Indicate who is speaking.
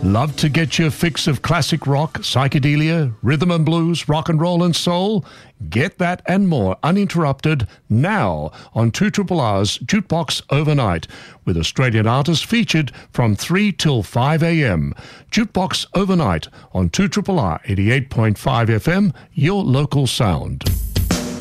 Speaker 1: Love to get your fix of classic rock, psychedelia, rhythm and blues, rock and roll and soul? Get that and more uninterrupted now on 2RRR's Jukebox Overnight, with Australian artists featured from 3 till 5 a.m. Jukebox Overnight on 2RRR 88.5 FM, your local sound.